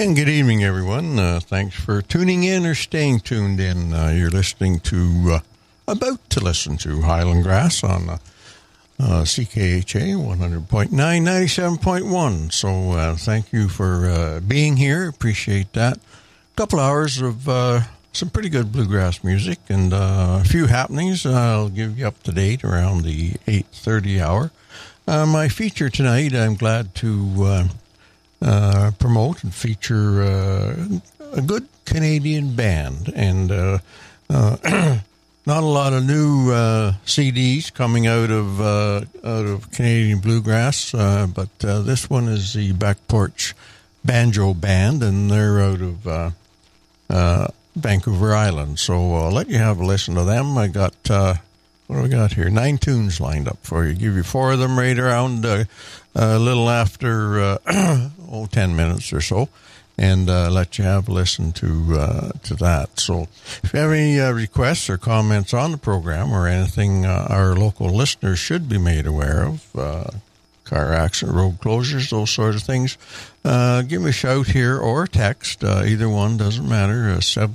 And good evening, everyone. Thanks for tuning in or staying tuned in. You're listening to, about to listen to Highland Grass on CKHA 100.9, 97.1. So thank you for being here. Appreciate that. A couple hours of some pretty good bluegrass music and a few happenings. I'll give you up to date around the 8:30 hour. My feature tonight, I'm glad to promote and feature a good Canadian band, and not a lot of new CDs coming out of Canadian bluegrass, but this one is the Back Porch Banjo Band, and they're out of Vancouver Island. So I'll let you have a listen to them. I got what do we got here? 9 tunes lined up for you. Give you 4 of them right around a little after 10 minutes or so, and let you have a listen to that. So if you have any requests or comments on the program or anything our local listeners should be made aware of, car accident, road closures, those sort of things, give me a shout here or text. Either one doesn't matter.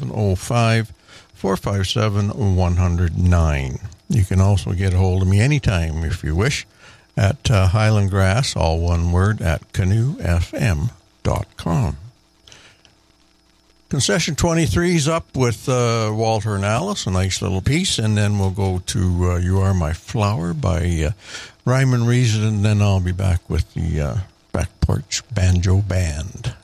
705-457-109. You can also get a hold of me anytime if you wish at Highland Grass, all one word, at canoefm.com. Concession 23 is up with Walter and Alice, a nice little piece, and then we'll go to You Are My Flower by Ryman Reason, and then I'll be back with the Back Porch Banjo Band.